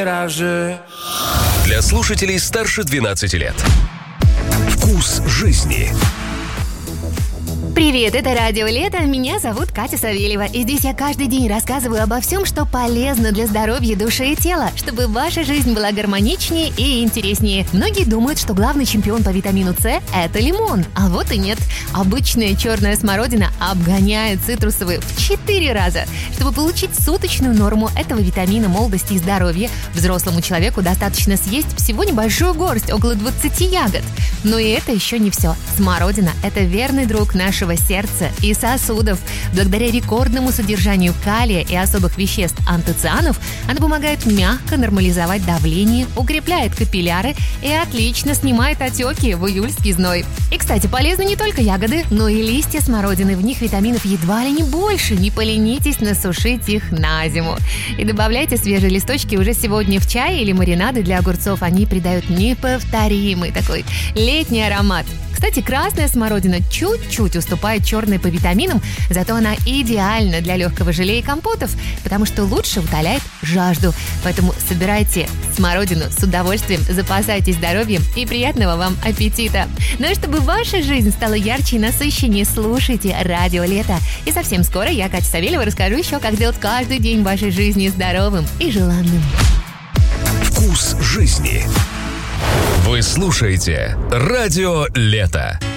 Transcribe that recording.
Для слушателей старше 12 лет. Вкус жизни. Привет, это Радио Лето, меня зовут Катя Савельева, и здесь я каждый день рассказываю обо всем, что полезно для здоровья души и тела, чтобы ваша жизнь была гармоничнее и интереснее. Многие думают, что главный чемпион по витамину С – это лимон, а вот и нет. Обычная черная смородина обгоняет цитрусовые в 4 раза. Чтобы получить суточную норму этого витамина молодости и здоровья, взрослому человеку достаточно съесть всего небольшую горсть, около 20 ягод. Но и это еще не все. Смородина – это верный друг нашего сердца и сосудов. Благодаря рекордному содержанию калия и особых веществ антоцианов она помогает мягко нормализовать давление, укрепляет капилляры и отлично снимает отеки в июльский зной. И, кстати, полезны не только ягоды, но и листья смородины. В них витаминов едва ли не больше. Не поленитесь насушить их на зиму. И добавляйте свежие листочки уже сегодня в чай или маринады для огурцов. Они придают неповторимый такой летний аромат. Кстати, красная смородина чуть-чуть уступает черной по витаминам, зато она идеальна для легкого желе и компотов, потому что лучше утоляет жажду. Поэтому собирайте смородину с удовольствием, запасайтесь здоровьем и приятного вам аппетита. Ну а чтобы ваша жизнь стала ярче и насыщеннее, слушайте Радио Лето. И совсем скоро я, Катя Савельева, расскажу еще, как сделать каждый день вашей жизни здоровым и желанным. Вкус жизни. Вы слушаете Радио Лето.